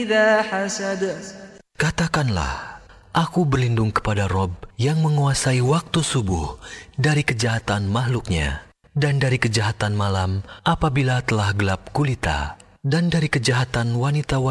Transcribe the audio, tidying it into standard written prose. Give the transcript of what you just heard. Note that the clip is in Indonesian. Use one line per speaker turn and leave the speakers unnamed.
إذا حسد.
Katakanlah, aku berlindung kepada Rob yang menguasai waktu subuh dari kejahatan makhluknya, dan dari kejahatan malam apabila telah gelap gulita, dan dari kejahatan wanita-wanita